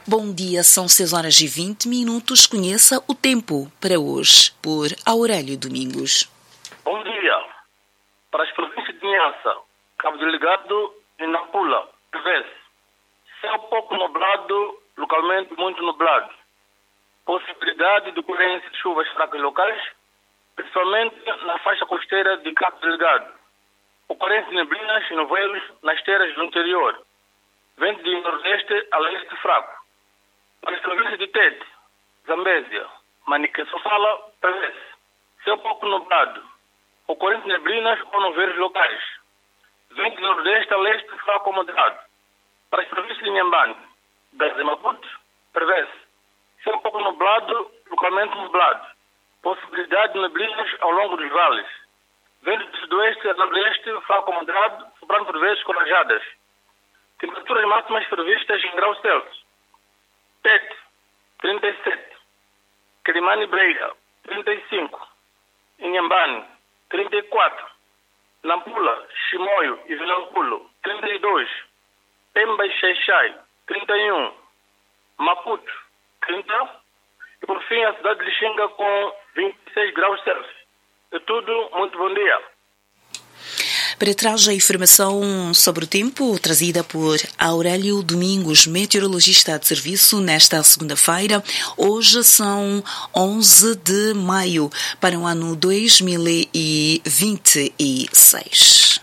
Bom dia, são 6h20. Conheça o tempo para hoje, por Aurélio Domingos. Bom dia. Para as províncias de Niassa, Cabo Delgado e Nampula, prevê-se céu pouco nublado, localmente muito nublado. Possibilidade de ocorrência de chuvas fracas locais, principalmente na faixa costeira de Cabo Delgado. Ocorrência de neblinas e nevoeiros nas terras do interior. Vento de nordeste a leste fraco. Para as províncias de Tete, Zambésia, Manique e Sofala, prevê-se céu pouco nublado. Ocorrência de neblinas ou nevoeiros locais. Vento de nordeste a leste fraco ou moderado. Para as províncias de Inhambane, Gaza e Maputo, prevê-se céu pouco nublado, localmente nublado. Possibilidade de neblinas ao longo dos vales. Vento do sudoeste a nordeste fraco ou moderado, soprando por vezes com rajadas. Temperaturas máximas previstas em graus Celsius. Tete, 37. Quelimane e Beira, 35. Inhambane, 34. Nampula, Chimoio e Vilanculo, 32. Pemba e Xai-Xai, 31. Maputo, 30. E por fim a cidade de Lixinga com 26 graus Celsius. É tudo, muito bom dia. Para trás a informação sobre o tempo, trazida por Aurélio Domingos, meteorologista de serviço, nesta segunda-feira. Hoje são 11 de maio, para o ano 2026.